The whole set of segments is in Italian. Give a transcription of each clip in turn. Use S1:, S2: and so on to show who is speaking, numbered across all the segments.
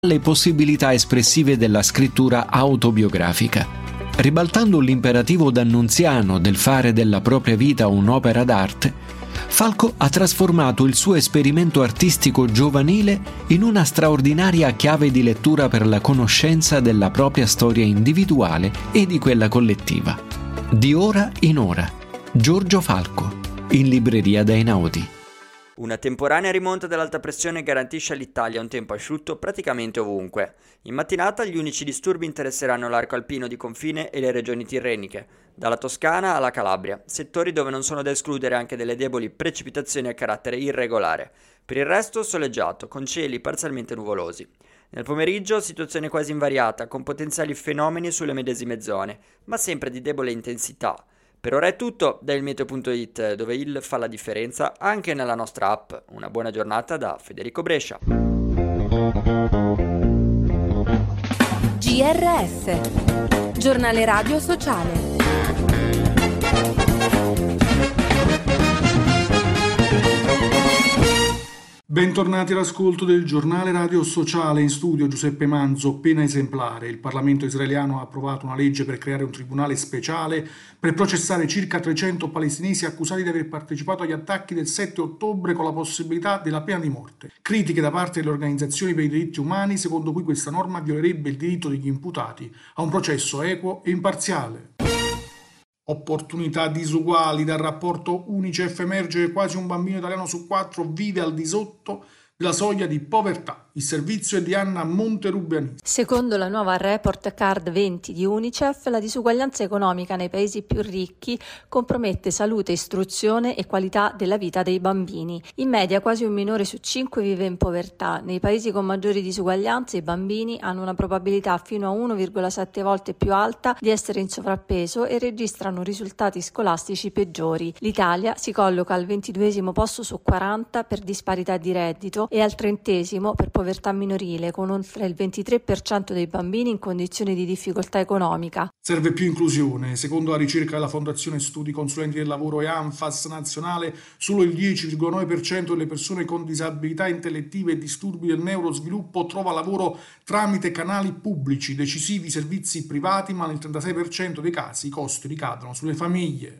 S1: le possibilità espressive della scrittura autobiografica. Ribaltando l'imperativo d'Annunziano del fare della propria vita un'opera d'arte, Falco ha trasformato il suo esperimento artistico giovanile in una straordinaria chiave di lettura per la conoscenza della propria storia individuale e di quella collettiva. Di ora in ora, Giorgio Falco, in libreria da Einaudi.
S2: Una temporanea rimonta dell'alta pressione garantisce all'Italia un tempo asciutto praticamente ovunque. In mattinata gli unici disturbi interesseranno l'arco alpino di confine e le regioni tirreniche, dalla Toscana alla Calabria, settori dove non sono da escludere anche delle deboli precipitazioni a carattere irregolare. Per il resto soleggiato, con cieli parzialmente nuvolosi. Nel pomeriggio situazione quasi invariata, con potenziali fenomeni sulle medesime zone, ma sempre di debole intensità. Per ora è tutto da ilmeteo.it, dove il fa la differenza anche nella nostra app. Una buona giornata da Federico Brescia.
S3: GRS, giornale radio sociale.
S4: Bentornati all'ascolto del giornale radio sociale. In studio Giuseppe Manzo. Pena esemplare. Il Parlamento israeliano ha approvato una legge per creare un tribunale speciale per processare circa 300 palestinesi accusati di aver partecipato agli attacchi del 7 ottobre con la possibilità della pena di morte. Critiche da parte delle organizzazioni per i diritti umani, secondo cui questa norma violerebbe il diritto degli imputati a un processo equo e imparziale. Opportunità disuguali. Dal rapporto UNICEF emerge che quasi un bambino italiano su 4 vive al di sotto della soglia di povertà. Il servizio è di Anna Monterubiani.
S3: Secondo la nuova Report Card 20 di UNICEF, la disuguaglianza economica nei paesi più ricchi compromette salute, istruzione e qualità della vita dei bambini. In media quasi un minore su 5 vive in povertà. Nei paesi con maggiori disuguaglianze i bambini hanno una probabilità fino a 1,7 volte più alta di essere in sovrappeso e registrano risultati scolastici peggiori. L'Italia si colloca al 22esimo posto su 40 per disparità di reddito e al 30esimo per povertà minorile, con oltre il 23% dei bambini in condizioni di difficoltà economica.
S4: Serve più inclusione. Secondo la ricerca della Fondazione Studi Consulenti del Lavoro e ANFAS nazionale, solo il 10,9% delle persone con disabilità intellettive e disturbi del neurosviluppo trova lavoro tramite canali pubblici, decisivi servizi privati, ma nel 36% dei casi i costi ricadono sulle famiglie.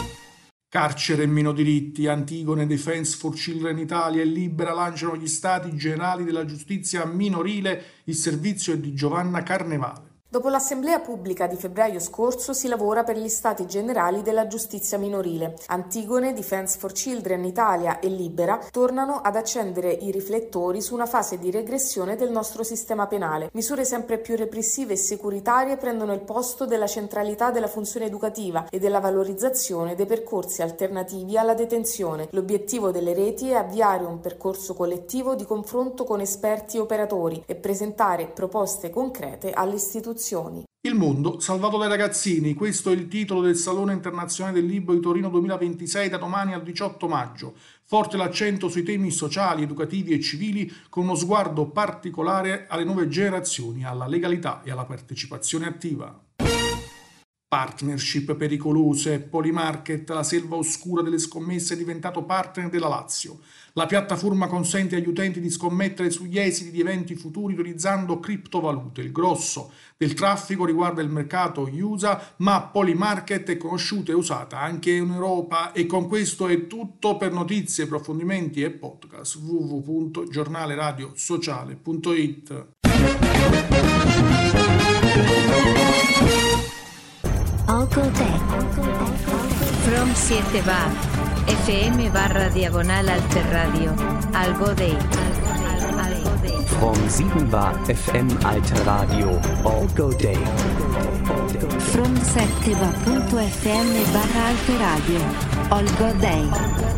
S4: Carcere e meno diritti. Antigone, Defense for Children Italia e Libera lanciano gli stati generali della giustizia minorile. Il servizio è di Giovanna Carnevale.
S5: Dopo l'assemblea pubblica di febbraio scorso si lavora per gli stati generali della giustizia minorile. Antigone, Defense for Children Italia e Libera tornano ad accendere i riflettori su una fase di regressione del nostro sistema penale. Misure sempre più repressive e securitarie prendono il posto della centralità della funzione educativa e della valorizzazione dei percorsi alternativi alla detenzione. L'obiettivo delle reti è avviare un percorso collettivo di confronto con esperti e operatori e presentare proposte concrete alle istituzioni.
S4: Il mondo salvato dai ragazzini. Questo è il titolo del Salone Internazionale del Libro di Torino 2026 da domani al 18 maggio. Forte l'accento sui temi sociali, educativi e civili, con uno sguardo particolare alle nuove generazioni, alla legalità e alla partecipazione attiva. Partnership pericolose. Polymarket, la selva oscura delle scommesse, è diventato partner della Lazio. La piattaforma consente agli utenti di scommettere sugli esiti di eventi futuri utilizzando criptovalute. Il grosso del traffico riguarda il mercato USA, ma Polymarket è conosciuta e usata anche in Europa. E con questo è tutto. Per notizie, approfondimenti e podcast www.giornaleradiosociale.it.
S6: Algo Day. From 7 bar. FM/diagonal Alterradio. Algo Day.
S7: From 7 bar. FM Alterradio. Algo Day.
S6: From 7 bar.fm/Alterradio. Algo Day.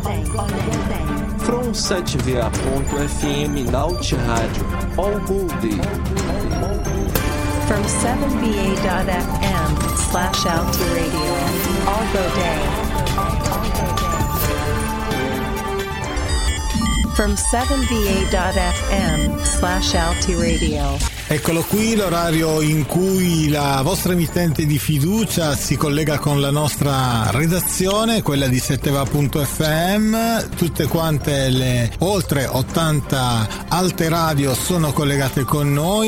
S8: From 7va.fm Naut Rádio. Algo Day.
S9: From 7va.fm/Alterradio. Algo Day. from 7va.fm/Alti Radio.
S10: Eccolo qui l'orario in cui la vostra emittente di fiducia si collega con la nostra redazione, quella di 7va.fm. Tutte quante le oltre 80 alte radio sono collegate con noi.